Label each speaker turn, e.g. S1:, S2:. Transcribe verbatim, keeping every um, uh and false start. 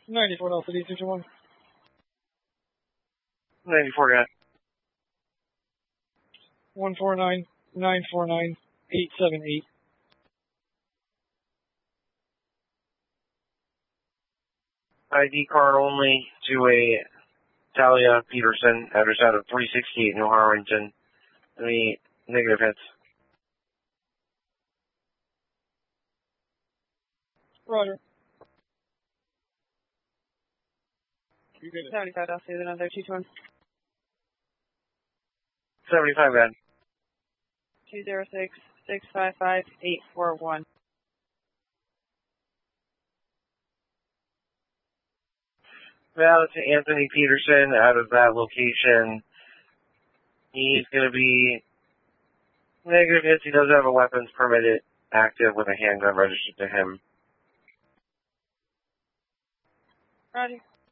S1: ninety-four Delta D two two one.
S2: ninety-four, got it.
S1: one four nine nine four nine eight seven eight.
S2: I D card only to a Talia Peterson, address out of three sixty-eight New Harrington. Any negative hits?
S1: Roger.
S3: seventy-five, I'll say another two two one.
S2: seventy-five, got it.
S3: two zero six six five five eight four one.
S2: Valid to Anthony Peterson out of that location. He's going to be negative hits. He does have a weapons permitted active with a handgun registered to him.
S3: Roger.